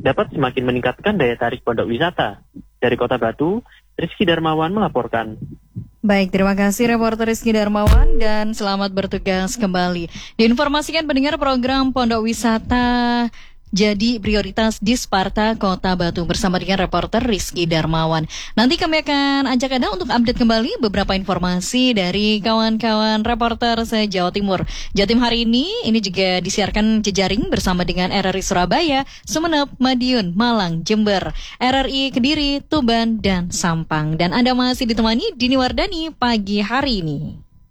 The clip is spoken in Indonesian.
dapat semakin meningkatkan daya tarik pondok wisata. Dari Kota Batu, Rizky Darmawan melaporkan. Baik, terima kasih reporter Rizky Darmawan dan selamat bertugas kembali. Diinformasikan pendengar program Pondok Wisata jadi prioritas di Sparta Kota Batu bersama dengan reporter Rizky Darmawan. Nanti kami akan ajak Anda untuk update kembali beberapa informasi dari kawan-kawan reporter se-Jawa Timur. Jatim hari ini juga disiarkan jejaring bersama dengan RRI Surabaya, Sumeneb, Madiun, Malang, Jember, RRI Kediri, Tuban, dan Sampang. Dan Anda masih ditemani Dini Wardani pagi hari ini.